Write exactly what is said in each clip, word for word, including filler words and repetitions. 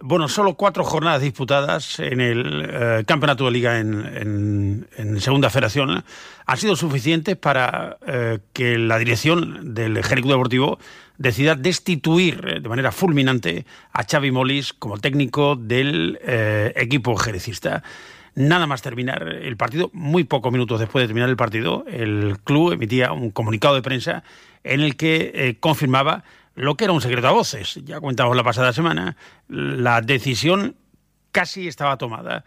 Bueno, solo cuatro jornadas disputadas en el eh, Campeonato de Liga en, en, en Segunda Federación han sido suficientes para eh, que la dirección del Jerez Club Deportivo decida destituir de manera fulminante a Xavi Molist como técnico del eh, equipo jerezista. Nada más terminar el partido, muy pocos minutos después de terminar el partido, el club emitía un comunicado de prensa en el que eh, confirmaba lo que era un secreto a voces. Ya comentamos la pasada semana, la decisión casi estaba tomada.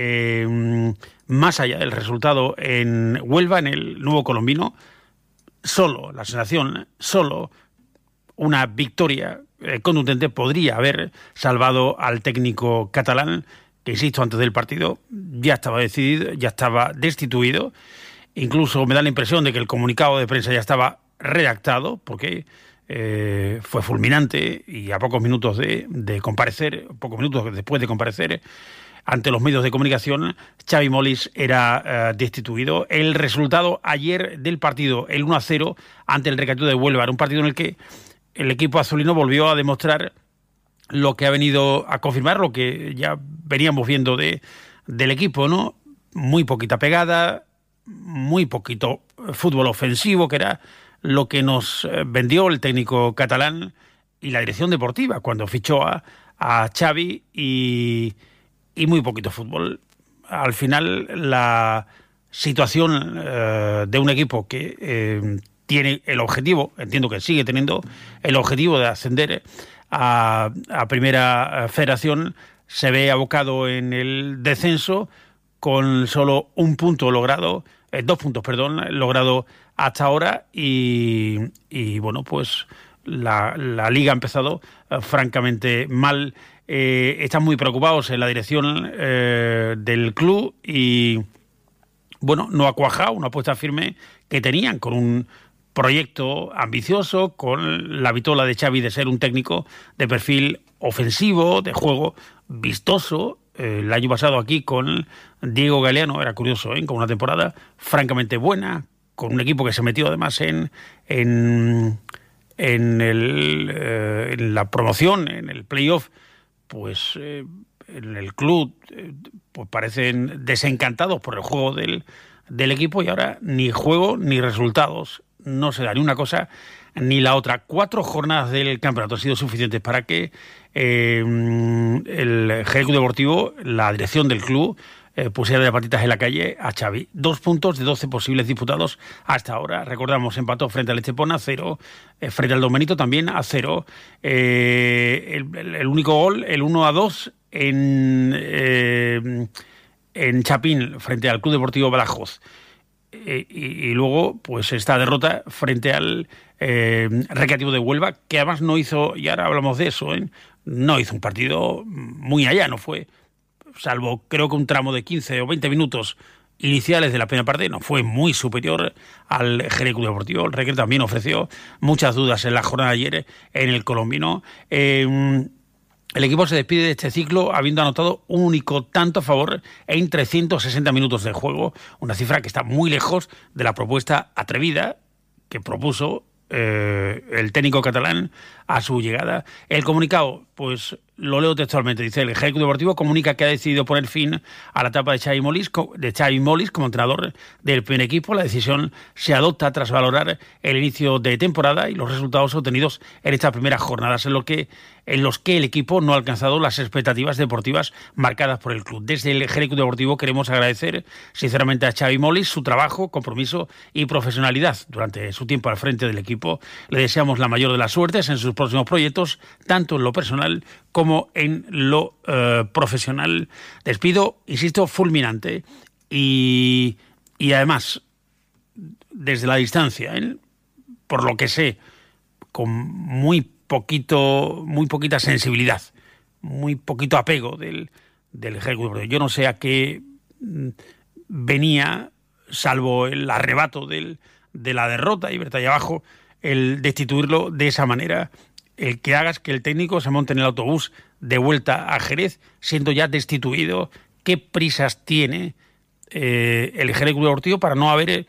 Eh, más allá del resultado en Huelva, en el Nuevo Colombino, solo la sensación, solo una victoria eh, contundente podría haber salvado al técnico catalán, que, insisto, antes del partido ya estaba decidido, ya estaba destituido. Incluso me da la impresión de que el comunicado de prensa ya estaba redactado, porque eh, fue fulminante, y a pocos minutos de, de comparecer, pocos minutos después de comparecer ante los medios de comunicación, Xavi Molist era eh, destituido. El resultado ayer del partido, el uno a cero ante el Recreativo de Huelva, era un partido en el que el equipo azulino volvió a demostrar lo que ha venido a confirmar, lo que ya veníamos viendo de, del equipo, ¿no? Muy poquita pegada, muy poquito fútbol ofensivo, que era lo que nos vendió el técnico catalán y la dirección deportiva cuando fichó a, a Xavi, y, y muy poquito fútbol. Al final, la situación eh, de un equipo que eh, tiene el objetivo, entiendo que sigue teniendo el objetivo de ascender a, a Primera Federación, se ve abocado en el descenso con solo un punto logrado, eh, dos puntos, perdón, logrado hasta ahora, y, y bueno, pues la, la liga ha empezado eh, francamente mal. Eh, están muy preocupados en la dirección eh, del club, y bueno, no ha cuajado una apuesta firme que tenían con un proyecto ambicioso, con la vitola de Xavi de ser un técnico de perfil ofensivo, de juego vistoso. Eh, el año pasado aquí con Diego Galeano era curioso, ¿eh? Con una temporada francamente buena, con un equipo que se metió además en en, en, el, eh, en la promoción, en el playoff, pues eh, en el club eh, pues parecen desencantados por el juego del, del equipo, y ahora ni juego ni resultados. No se da ni una cosa ni la otra. Cuatro jornadas del campeonato han sido suficientes para que eh, el Jerez Club Deportivo, la dirección del club, eh, pusiera de patitas en la calle a Xavi. Dos puntos de doce posibles disputados hasta ahora. Recordamos, empató frente al Estepona a cero, eh, frente al Don Benito también a cero. Eh, el, el, el único gol, el uno a dos en, eh, en Chapín, frente al Club Deportivo Badajoz. Y, y luego, pues esta derrota frente al eh, Recreativo de Huelva, que además no hizo, y ahora hablamos de eso, ¿eh? No hizo un partido muy allá, no fue, salvo creo que un tramo de quince o veinte minutos iniciales de la primera parte, no fue muy superior al Jerez Club Deportivo. El Recre también ofreció muchas dudas en la jornada de ayer en el Colombino. Eh, El equipo se despide de este ciclo habiendo anotado un único tanto a favor en trescientos sesenta minutos de juego, una cifra que está muy lejos de la propuesta atrevida que propuso eh, el técnico catalán a su llegada. El comunicado, pues lo leo textualmente, dice: el Jerez Club Deportivo comunica que ha decidido poner fin a la etapa de Xavi Molist, de Xavi Molist como entrenador del primer equipo. La decisión se adopta tras valorar el inicio de temporada y los resultados obtenidos en estas primeras jornadas, en lo que en los que el equipo no ha alcanzado las expectativas deportivas marcadas por el club. Desde el Jerez Club Deportivo queremos agradecer sinceramente a Xavi Molist su trabajo, compromiso y profesionalidad durante su tiempo al frente del equipo. Le deseamos la mayor de las suertes en sus próximos proyectos, tanto en lo personal como en lo eh, profesional. Despido, insisto, fulminante, y, y además, desde la distancia, ¿eh? Por lo que sé, con muy poquito, muy poquita sensibilidad, muy poquito apego del, del Ejecutivo. Yo no sé a qué venía, salvo el arrebato del, de la derrota, y verta allá abajo, el destituirlo de esa manera, el que hagas que el técnico se monte en el autobús de vuelta a Jerez, siendo ya destituido. ¿Qué prisas tiene eh, el Jerez Club Deportivo para no haber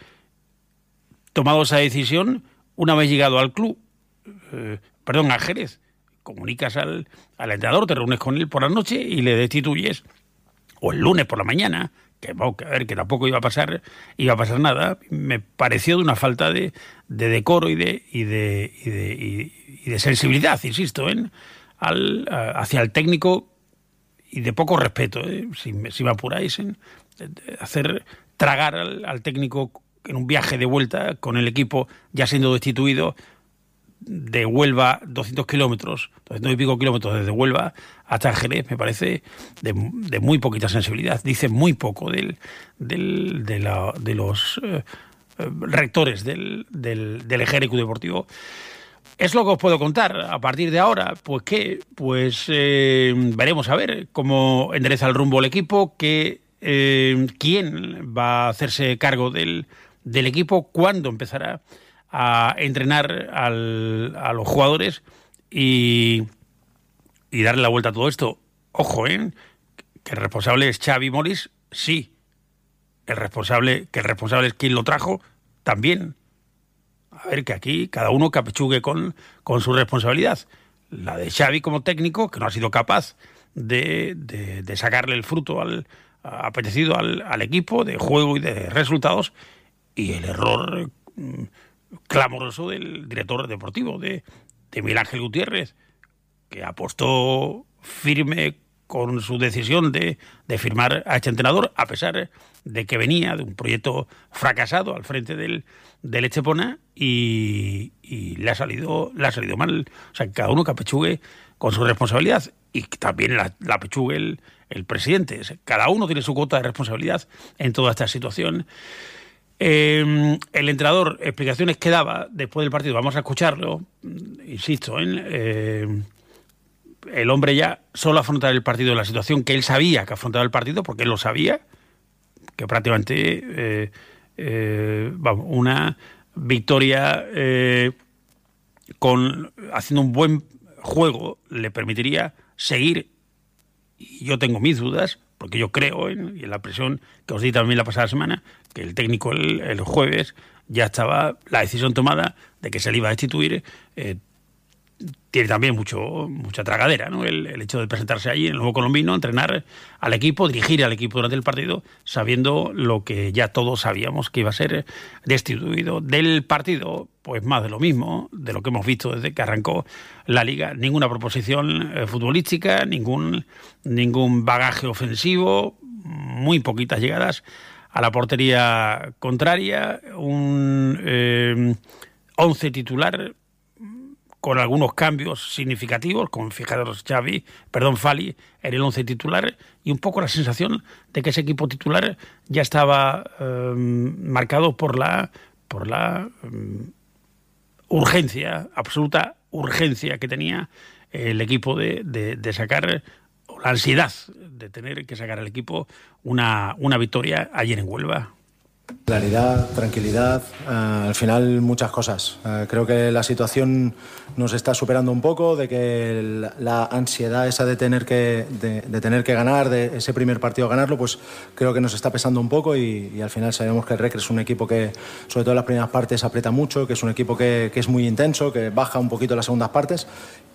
tomado esa decisión una vez llegado al club? Eh, perdón, a Jerez, comunicas al, al entrenador, te reúnes con él por la noche y le destituyes, o el lunes por la mañana, que, bueno, que a ver, que tampoco iba a pasar, iba a pasar nada. Me pareció de una falta de, de decoro y de, y de, y de, y, y de sensibilidad, insisto, ¿eh? al, a, hacia el técnico, y de poco respeto, ¿eh? si, me, si me apuráis, en hacer tragar al, al técnico en un viaje de vuelta con el equipo ya siendo destituido de Huelva, doscientos kilómetros, doscientos y pico kilómetros desde Huelva hasta Jerez, me parece de, de muy poquita sensibilidad. Dice muy poco del, del, de, la, de los eh, rectores del, del, del Ejército Deportivo. Es lo que os puedo contar. A partir de ahora, pues qué, pues eh, veremos a ver cómo endereza el rumbo el equipo, que, eh, quién va a hacerse cargo del, del equipo, cuándo empezará a entrenar al, a los jugadores y, y darle la vuelta a todo esto. Ojo, ¿eh? Que el responsable es Xavi Molins, sí. El responsable, que el responsable es quien lo trajo, también. A ver, que aquí cada uno capechugue con, con su responsabilidad. La de Xavi como técnico, que no ha sido capaz de, de, de sacarle el fruto al, apetecido al, al equipo, de juego y de resultados, y el error mm, clamoroso del director deportivo, de, de Miguel Ángel Gutiérrez, que apostó firme con su decisión de, de firmar a este entrenador, a pesar de que venía de un proyecto fracasado al frente del, del Estepona, y, y le ha salido le ha salido mal. O sea, que cada uno capechugue con su responsabilidad, y también la, la pechugue el, el presidente. O sea, cada uno tiene su cuota de responsabilidad en toda esta situación. Eh, el entrenador, explicaciones que daba después del partido, vamos a escucharlo, insisto, en... Eh, el hombre ya solo afrontar el partido en la situación que él sabía que afrontaba el partido, porque él lo sabía, que prácticamente eh, eh, vamos, una victoria eh, con haciendo un buen juego le permitiría seguir. Y yo tengo mis dudas, porque yo creo en, y en la presión que os di también la pasada semana, que el técnico el, el jueves ya estaba la decisión tomada de que se le iba a destituir. eh, Tiene también mucho mucha tragadera, ¿no? El, el hecho de presentarse allí en el nuevo colombino, entrenar al equipo, dirigir al equipo durante el partido, sabiendo lo que ya todos sabíamos, que iba a ser destituido del partido. Pues más de lo mismo, de lo que hemos visto desde que arrancó la Liga. Ninguna proposición eh, futbolística, ningún, ningún bagaje ofensivo, muy poquitas llegadas a la portería contraria, un eh, once titular con algunos cambios significativos, como fijaros Xavi, perdón, Fali, en el once titular, y un poco la sensación de que ese equipo titular ya estaba eh, marcado por la por la um, urgencia, absoluta urgencia que tenía el equipo de, de, de sacar, o la ansiedad de tener que sacar al equipo una, una victoria ayer en Huelva. Claridad, tranquilidad, uh, al final muchas cosas. Uh, creo que la situación nos está superando un poco, de que la, la ansiedad esa de tener que de, de tener que ganar, de ese primer partido ganarlo, pues creo que nos está pesando un poco, y, y al final sabemos que el Recre es un equipo que, sobre todo en las primeras partes, aprieta mucho, que es un equipo que, que es muy intenso, que baja un poquito en las segundas partes,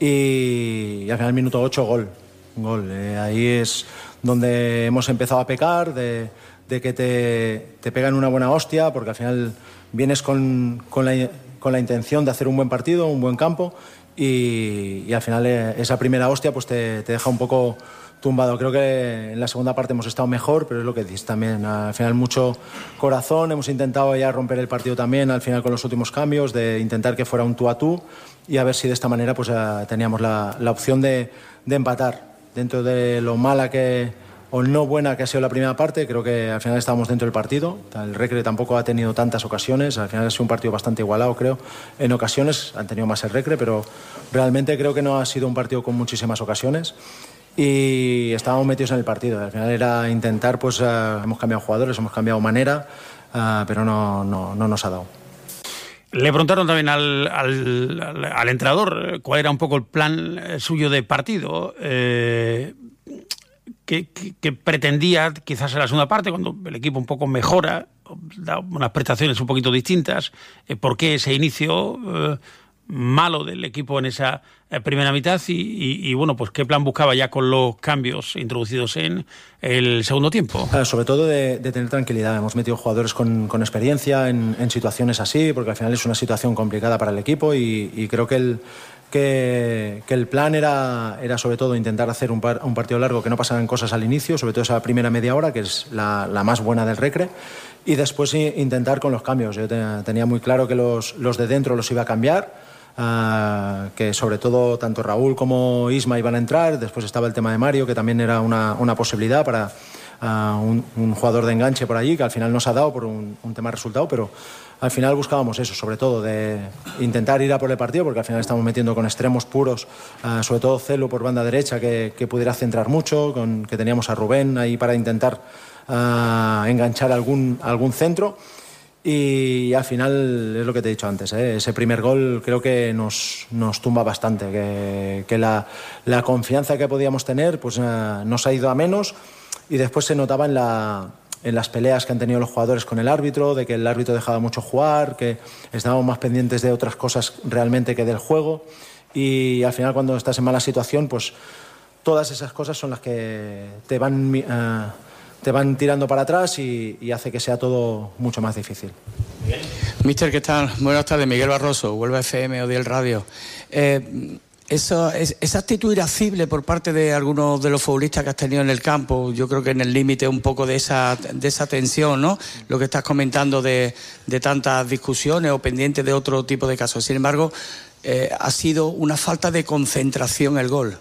y, y al final minuto ocho, gol. gol. Eh, ahí es donde hemos empezado a pecar, de de que te, te pegan una buena hostia, porque al final vienes con, con, la, con la intención de hacer un buen partido, un buen campo, y, y al final eh, esa primera hostia pues te, te deja un poco tumbado. Creo que en la segunda parte hemos estado mejor, pero es lo que dices también, al final mucho corazón, hemos intentado ya romper el partido también, al final con los últimos cambios, de intentar que fuera un tú a tú, y a ver si de esta manera pues eh, teníamos la, la opción de, de empatar. Dentro de lo mala que o no buena que ha sido la primera parte, creo que al final estábamos dentro del partido. El Recre tampoco ha tenido tantas ocasiones, al final ha sido un partido bastante igualado, creo. En ocasiones han tenido más el Recre, pero realmente creo que no ha sido un partido con muchísimas ocasiones, y estábamos metidos en el partido. Al final era intentar, pues uh, hemos cambiado jugadores, hemos cambiado manera, uh, pero no, no, no nos ha dado. Le preguntaron también al, al, al, al entrenador cuál era un poco el plan suyo de partido. Eh, Que, que, que pretendía quizás en la segunda parte, cuando el equipo un poco mejora, da unas prestaciones un poquito distintas. Eh, ¿Por qué ese inicio eh, malo del equipo en esa eh, primera mitad y, y, y, bueno, pues qué plan buscaba ya con los cambios introducidos en el segundo tiempo. Eh, sobre todo de, de tener tranquilidad. Hemos metido jugadores con, con experiencia en, en situaciones así, porque al final es una situación complicada para el equipo y, y creo que el, que, que el plan era, era sobre todo intentar hacer un, par, un partido largo, que no pasaran cosas al inicio, sobre todo esa primera media hora, que es la, la más buena del Recre, y después intentar con los cambios. Yo te, tenía muy claro que los, los de dentro los iba a cambiar, Uh, que sobre todo tanto Raúl como Isma iban a entrar. Después estaba el tema de Mario, que también era una, una posibilidad para uh, un, un jugador de enganche por allí, que al final no se ha dado por un, un tema de resultado, pero al final buscábamos eso, sobre todo de intentar ir a por el partido, porque al final estamos metiendo con extremos puros, uh, sobre todo Celo por banda derecha, que, que pudiera centrar mucho, con, que teníamos a Rubén ahí para intentar uh, enganchar algún, algún centro. Y al final es lo que te he dicho antes, ¿eh? Ese primer gol creo que nos, nos tumba bastante, que, que la, la confianza que podíamos tener pues eh, nos ha ido a menos, y después se notaba en, la, en las peleas que han tenido los jugadores con el árbitro, de que el árbitro dejaba mucho jugar, que estábamos más pendientes de otras cosas realmente que del juego, y al final cuando estás en mala situación pues todas esas cosas son las que te van... Eh, te van tirando para atrás y, y hace que sea todo mucho más difícil. Mister, ¿qué tal? Buenas tardes, Miguel Barroso, Huelva F M, Odiel Radio. Eh, eso, es, esa actitud irascible por parte de algunos de los futbolistas que has tenido en el campo, yo creo que en el límite un poco de esa, de esa tensión, ¿no? Lo que estás comentando de, de tantas discusiones o pendientes de otro tipo de casos. Sin embargo, eh, ha sido una falta de concentración el gol.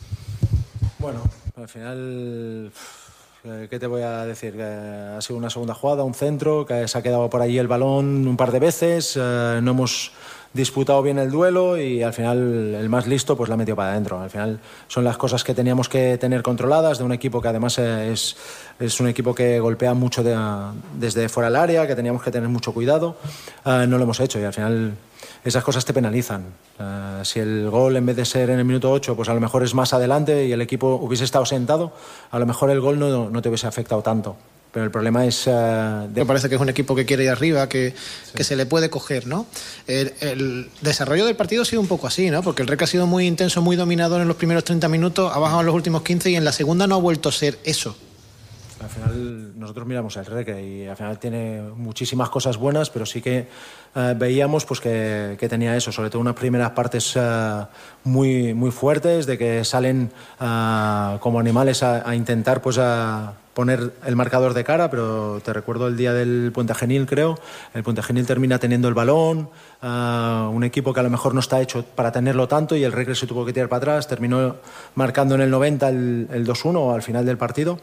Bueno, al final... ¿Qué te voy a decir? Que ha sido una segunda jugada, un centro, que se ha quedado por allí el balón un par de veces, eh, no hemos disputado bien el duelo y al final el más listo pues la metió para adentro. Al final son las cosas que teníamos que tener controladas de un equipo que además es, es un equipo que golpea mucho de, desde fuera del área, que teníamos que tener mucho cuidado. Eh, no lo hemos hecho y al final esas cosas te penalizan. Uh, si el gol en vez de ser en el minuto ocho pues a lo mejor es más adelante y el equipo hubiese estado sentado, a lo mejor el gol no, no te hubiese afectado tanto. Pero el problema es... Uh, de... Me parece que es un equipo que quiere ir arriba, que, sí. que se le puede coger, ¿no? El, el desarrollo del partido ha sido un poco así, ¿no? Porque el Recre ha sido muy intenso, muy dominador en los primeros treinta minutos, ha bajado en los últimos quince y en la segunda no ha vuelto a ser eso. Al final nosotros miramos el Recre y al final tiene muchísimas cosas buenas, pero sí que eh, veíamos pues que, que tenía eso, sobre todo unas primeras partes eh, muy, muy fuertes, de que salen eh, como animales a, a intentar pues a poner el marcador de cara, pero te recuerdo el día del Puente Genil, creo, el Puente Genil termina teniendo el balón, uh, un equipo que a lo mejor no está hecho para tenerlo tanto y el Recre se tuvo que tirar para atrás, terminó marcando en el noventa el, el dos uno al final del partido.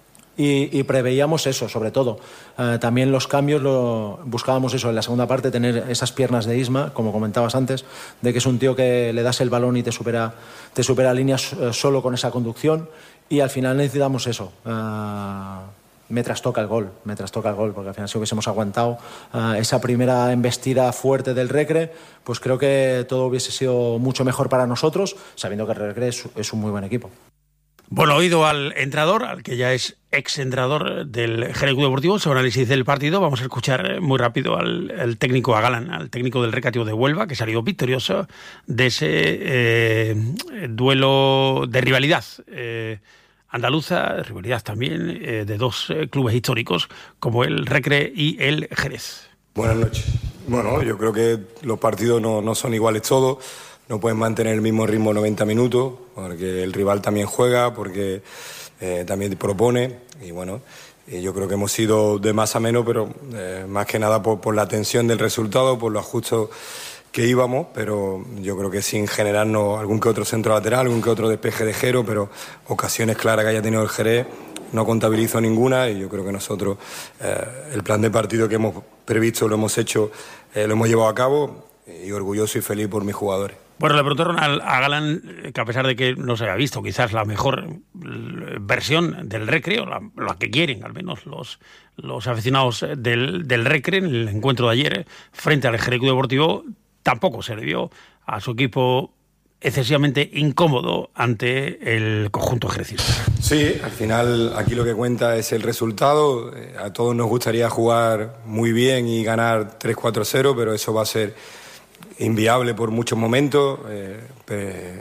Y, y preveíamos eso, sobre todo. Uh, también los cambios, lo, buscábamos eso en la segunda parte, tener esas piernas de Isma, como comentabas antes, de que es un tío que le das el balón y te supera, te supera líneas uh, solo con esa conducción. Y al final necesitamos eso. Uh, me trastoca el gol, me trastoca el gol, porque al final si hubiésemos aguantado uh, esa primera embestida fuerte del Recre, pues creo que todo hubiese sido mucho mejor para nosotros, sabiendo que el Recre es, es un muy buen equipo. Bueno, oído al entrenador, al que ya es ex-entrenador del Jerez Club Deportivo, sobre análisis del partido, vamos a escuchar muy rápido al, al técnico a Galán, al técnico del Recreativo de Huelva, que salió victorioso de ese eh, duelo de rivalidad eh, andaluza, rivalidad también eh, de dos eh, clubes históricos como el Recre y el Jerez. Buenas noches. Bueno, yo creo que los partidos no, no son iguales todos. No pueden mantener el mismo ritmo noventa minutos, porque el rival también juega, porque eh, también propone. Y bueno, y yo creo que hemos sido de más a menos, pero eh, más que nada por, por la tensión del resultado, por lo justo que íbamos, pero yo creo que sin generarnos algún que otro centro lateral, algún que otro despeje de Jero, pero ocasiones claras que haya tenido el Jerez no contabilizo ninguna y yo creo que nosotros eh, el plan de partido que hemos previsto lo hemos hecho, eh, lo hemos llevado a cabo y orgulloso y feliz por mis jugadores. Bueno, le preguntaron a Galán que a pesar de que no se haya visto quizás la mejor versión del Recre, o la, la que quieren al menos los, los aficionados del, del Recre en el encuentro de ayer frente al Jerez Club Deportivo, tampoco se le vio a su equipo excesivamente incómodo ante el conjunto jerezista. Sí, al final aquí lo que cuenta es el resultado. A todos nos gustaría jugar muy bien y ganar tres cuatro cero, pero eso va a ser inviable por muchos momentos, eh, pe,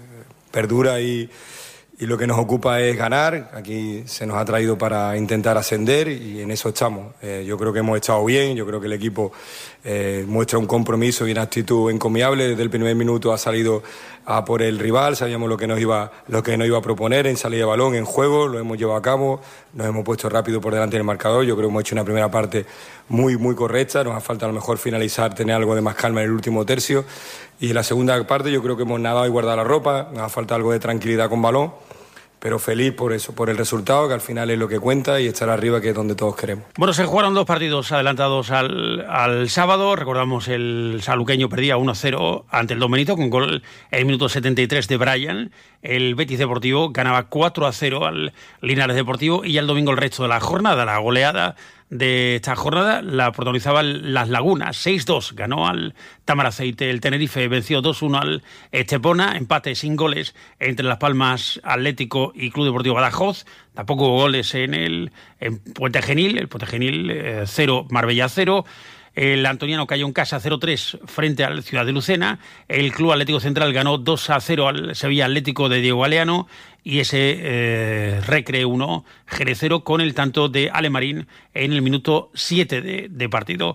perdura y, y lo que nos ocupa es ganar. Aquí se nos ha traído para intentar ascender y en eso estamos. Eh, yo creo que hemos estado bien, yo creo que el equipo eh, muestra un compromiso y una actitud encomiable. Desde el primer minuto ha salido a por el rival, sabíamos lo que nos iba, lo que nos iba a proponer en salida de balón, en juego, lo hemos llevado a cabo, nos hemos puesto rápido por delante del marcador. Yo creo que hemos hecho una primera parte muy, muy correcta, nos ha faltado a lo mejor finalizar, tener algo de más calma en el último tercio, y en la segunda parte yo creo que hemos nadado y guardado la ropa, nos ha faltado algo de tranquilidad con balón, pero feliz por eso, por el resultado, que al final es lo que cuenta, y estar arriba, que es donde todos queremos. Bueno, se jugaron dos partidos adelantados al, al sábado. Recordamos, el saluqueño perdía uno cero ante el Don Benito con gol en el minuto setenta y tres de Brian. El Betis Deportivo ganaba cuatro a cero al Linares Deportivo, y ya el domingo el resto de la jornada, la goleada de esta jornada, la protagonizaban Las Lagunas. seis dos ganó al Tamaraceite. El Tenerife venció dos uno al Estepona. Empate sin goles entre Las Palmas Atlético y Club Deportivo Badajoz. Tampoco hubo goles en el en Puente Genil. El Puente Genil eh, cero, Marbella cero. El Antoniano cayó en casa cero tres frente al Ciudad de Lucena. El Club Atlético Central ganó dos a cero al Sevilla Atlético de Diego Galeano. Y ese eh, Recre uno, Jerez cero, con el tanto de Alemarín en el minuto siete de, de partido.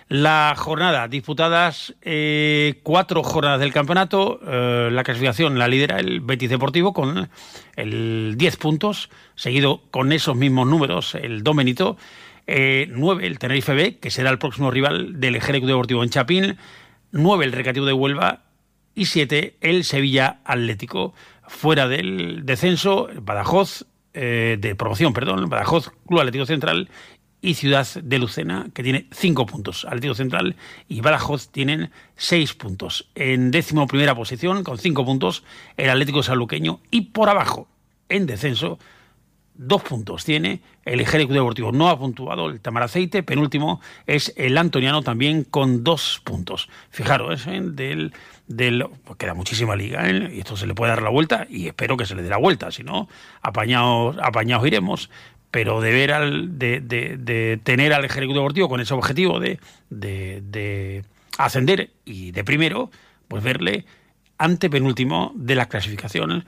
La jornada, disputadas eh, cuatro jornadas del campeonato. Eh, la clasificación la lidera el Betis Deportivo con el diez puntos, seguido con esos mismos números el Don Benito. Eh, nueve el Tenerife B, que será el próximo rival del Jerez Deportivo en Chapín. nueve el Recreativo de Huelva y siete el Sevilla Atlético. Fuera del descenso, Badajoz, eh, de promoción, perdón, Badajoz, Club Atlético Central y Ciudad de Lucena, que tiene cinco puntos. Atlético Central y Badajoz tienen seis puntos. En décimo primera posición, con cinco puntos, el Atlético Sanluqueño, y por abajo, en descenso, dos puntos tiene el Jerez Deportivo. No ha puntuado el Tamaraceite. Penúltimo es el Antoniano, también con dos puntos. Fijaros, ¿eh? del, del pues queda muchísima liga, ¿eh? Y esto se le puede dar la vuelta, y espero que se le dé la vuelta. Si no, apañados, apañados iremos. Pero de ver al, de, de, de tener al Jerez Deportivo con ese objetivo de, de, de ascender y de primero, pues verle antepenúltimo de las clasificaciones.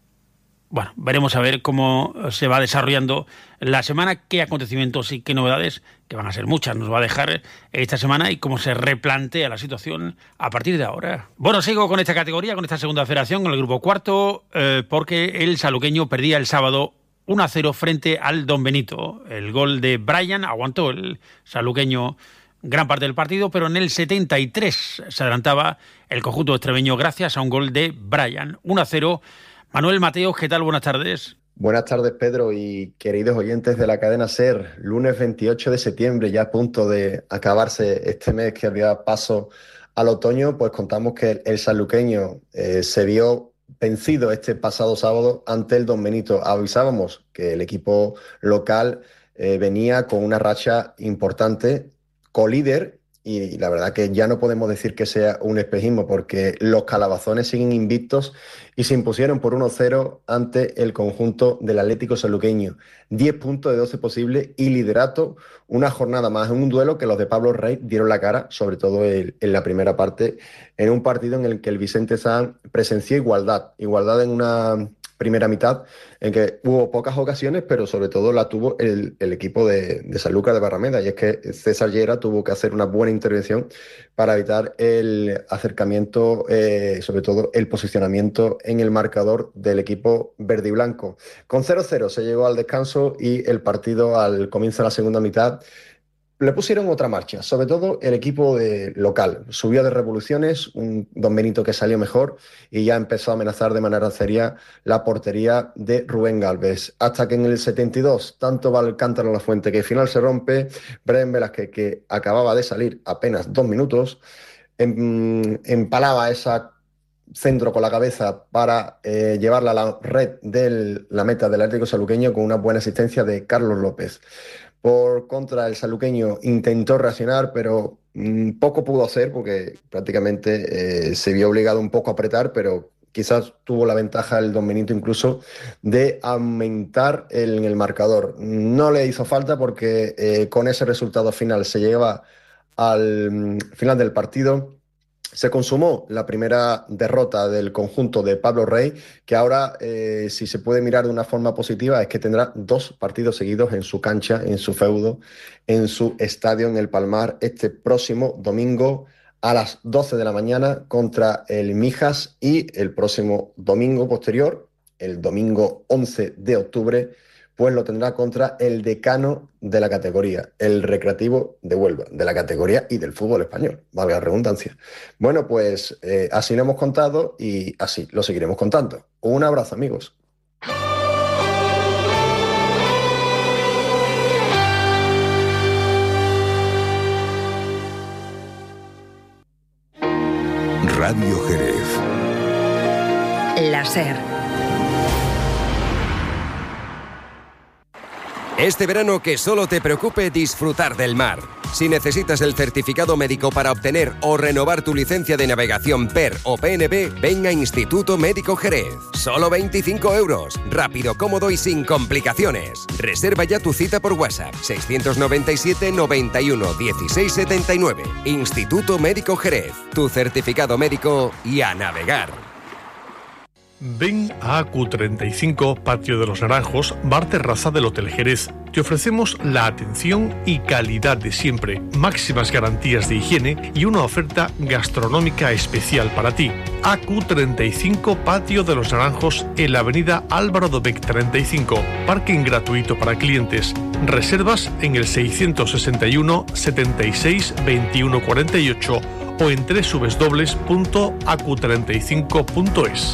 Bueno, veremos a ver cómo se va desarrollando la semana, qué acontecimientos y qué novedades, que van a ser muchas, nos va a dejar esta semana, y cómo se replantea la situación a partir de ahora. Bueno, sigo con esta categoría, con esta segunda federación, con el grupo cuarto, eh, porque el saluqueño perdía el sábado uno a cero frente al Don Benito. El gol de Brian aguantó el saluqueño gran parte del partido, pero en el setenta y tres se adelantaba el conjunto extremeño gracias a un gol de Brian. uno a cero. Manuel Mateos, ¿qué tal? Buenas tardes. Buenas tardes, Pedro, y queridos oyentes de la cadena SER. Lunes veintiocho de septiembre, ya a punto de acabarse este mes que había paso al otoño, pues contamos que el sanluqueño eh, se vio vencido este pasado sábado ante el Don Benito. Avisábamos que el equipo local eh, venía con una racha importante, colíder, y la verdad que ya no podemos decir que sea un espejismo, porque los calabazones siguen invictos y se impusieron por uno cero ante el conjunto del Atlético Sanluqueño. diez puntos de doce posibles y liderato, una jornada más en un duelo que los de Pablo Rey dieron la cara, sobre todo el, en la primera parte, en un partido en el que el Vicente San presenció igualdad, igualdad en una primera mitad en que hubo pocas ocasiones, pero sobre todo la tuvo el, el equipo de, de Sanlúcar de Barrameda, y es que César Llera tuvo que hacer una buena intervención para evitar el acercamiento, eh, sobre todo el posicionamiento en el marcador del equipo verde y blanco. Con cero cero se llegó al descanso, y el partido al comienzo de la segunda mitad le pusieron otra marcha, sobre todo el equipo de local. Subió de revoluciones, un Don Benito que salió mejor, y ya empezó a amenazar de manera seria la portería de Rubén Gálvez. Hasta que en el setenta y dos, tanto va el cántaro a la fuente que al final se rompe. Brian Velázquez, que acababa de salir apenas dos minutos, em, empalaba esa centro con la cabeza para eh, llevarla a la red de la meta del Atlético Sanluqueño, con una buena asistencia de Carlos López. Por contra, el sanluqueño intentó reaccionar, pero mmm, poco pudo hacer, porque prácticamente eh, se vio obligado un poco a apretar, pero quizás tuvo la ventaja el Don Benito incluso de aumentar el, en el marcador. No le hizo falta, porque eh, con ese resultado final se llegaba al mm, final del partido Se consumó la primera derrota del conjunto de Pablo Rey, que ahora, eh, si se puede mirar de una forma positiva, es que tendrá dos partidos seguidos en su cancha, en su feudo, en su estadio en el Palmar, este próximo domingo a las doce de la mañana contra el Mijas, y el próximo domingo posterior, el domingo once de octubre, pues lo tendrá contra el decano de la categoría, el Recreativo de Huelva, de la categoría y del fútbol español, valga la redundancia. Bueno, pues eh, así lo hemos contado y así lo seguiremos contando. Un abrazo, amigos. Radio Jerez. La SER. Este verano que solo te preocupe disfrutar del mar. Si necesitas el certificado médico para obtener o renovar tu licencia de navegación P E R o P N B, ven a Instituto Médico Jerez. Solo veinticinco euros. Rápido, cómodo y sin complicaciones. Reserva ya tu cita por WhatsApp. seiscientos noventa y siete, noventa y uno, dieciséis setenta y nueve. Instituto Médico Jerez. Tu certificado médico y a navegar. Ven a A Q treinta y cinco, Patio de los Naranjos, bar terraza del Hotel Jerez. Te ofrecemos la atención y calidad de siempre, máximas garantías de higiene y una oferta gastronómica especial para ti. A Q treinta y cinco, Patio de los Naranjos, en la avenida Álvaro Dobech treinta y cinco. Parking gratuito para clientes. Reservas en el seiscientos sesenta y uno, setenta y seis, veintiuno cuarenta y ocho o en doble u doble u doble u punto a q treinta y cinco punto es.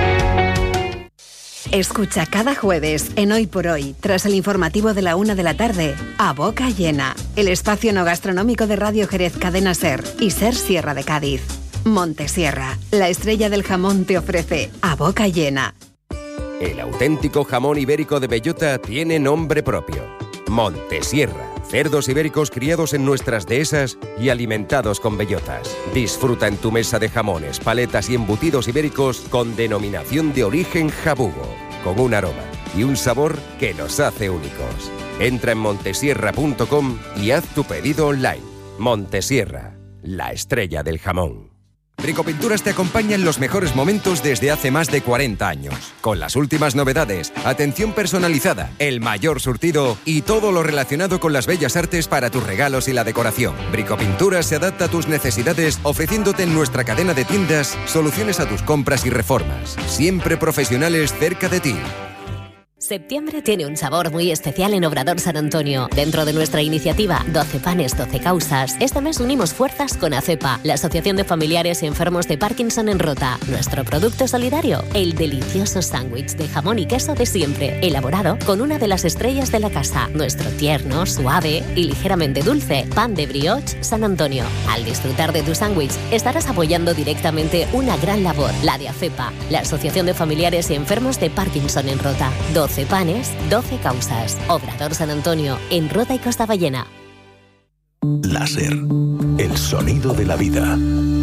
Escucha cada jueves en Hoy por Hoy, tras el informativo de la una de la tarde, A Boca Llena, el espacio no gastronómico de Radio Jerez Cadena SER y SER Sierra de Cádiz. Montesierra, la estrella del jamón, te ofrece A Boca Llena. El auténtico jamón ibérico de bellota tiene nombre propio. Montesierra. Cerdos ibéricos criados en nuestras dehesas y alimentados con bellotas. Disfruta en tu mesa de jamones, paletas y embutidos ibéricos con denominación de origen jabugo, con un aroma y un sabor que nos hace únicos. Entra en montesierra punto com y haz tu pedido online. Montesierra, la estrella del jamón. Bricopinturas te acompaña en los mejores momentos desde hace más de cuarenta años. Con las últimas novedades, atención personalizada, el mayor surtido y todo lo relacionado con las bellas artes para tus regalos y la decoración. Bricopinturas se adapta a tus necesidades, ofreciéndote en nuestra cadena de tiendas soluciones a tus compras y reformas. Siempre profesionales cerca de ti. Septiembre tiene un sabor muy especial en Obrador San Antonio. Dentro de nuestra iniciativa doce panes, doce causas, este mes unimos fuerzas con ACEPA, la Asociación de Familiares y Enfermos de Parkinson en Rota. Nuestro producto solidario, el delicioso sándwich de jamón y queso de siempre, elaborado con una de las estrellas de la casa. Nuestro tierno, suave y ligeramente dulce pan de brioche San Antonio. Al disfrutar de tu sándwich, estarás apoyando directamente una gran labor, la de ACEPA, la Asociación de Familiares y Enfermos de Parkinson en Rota. doce panes, doce causas. Obrador San Antonio, en Rota y Costa Ballena. Láser, el sonido de la vida.